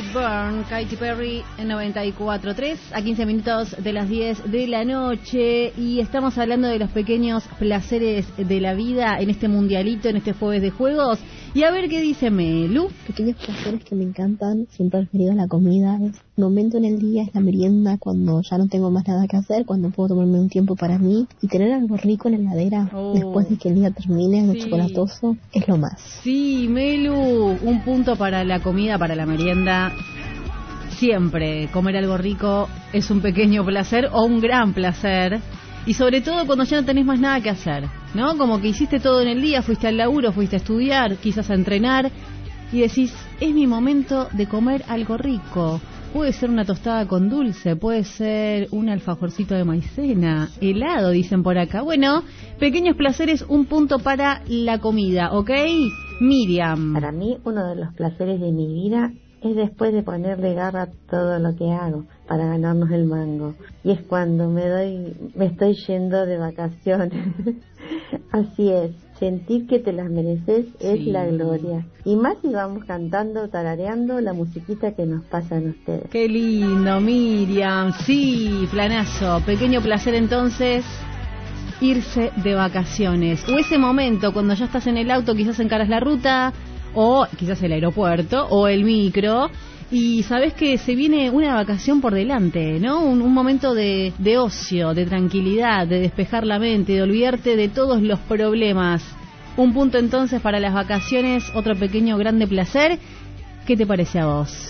It Burn, Katy Perry en 94.3, a 15 minutos de las 10 de la noche, y estamos hablando de los pequeños placeres de la vida en este mundialito, en este jueves de juegos. Y a ver qué dice Melu. Pequeños placeres que me encantan, siempre referido a la comida, es un momento en el día, es la merienda, cuando ya no tengo más nada que hacer, cuando puedo tomarme un tiempo para mí y tener algo rico en la heladera después de que el día termine, algo chocolatoso, es lo más. Sí, Melu, un punto para la comida, para la merienda. Siempre comer algo rico es un pequeño placer o un gran placer. Y sobre todo cuando ya no tenés más nada que hacer, ¿no? Como que hiciste todo en el día, fuiste al laburo, fuiste a estudiar, quizás a entrenar, y decís, es mi momento de comer algo rico. Puede ser una tostada con dulce, puede ser un alfajorcito de maicena, helado, dicen por acá. Bueno, pequeños placeres, un punto para la comida, ¿ok? Miriam. Para mí, uno de los placeres de mi vida es después de ponerle garra a todo lo que hago para ganarnos el mango. Y es cuando me estoy yendo de vacaciones. Así es, sentir que te las mereces es la gloria. Y más si vamos cantando, tarareando la musiquita que nos pasan ustedes. Qué lindo, Miriam. Sí, planazo. Pequeño placer entonces, irse de vacaciones. O ese momento cuando ya estás en el auto, quizás encaras la ruta, o quizás el aeropuerto, o el micro, y sabes que se viene una vacación por delante, ¿no? Un momento de ocio, de tranquilidad, de despejar la mente, de olvidarte de todos los problemas. Un punto entonces para las vacaciones, otro pequeño grande placer. ¿Qué te parece a vos?